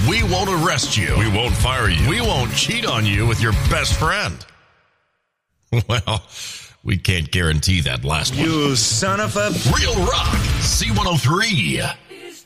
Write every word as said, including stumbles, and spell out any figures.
We won't arrest you. We won't fire you. We won't cheat on you with your best friend. Well, we can't guarantee that last one. You son of a... Real Rock, C one oh three.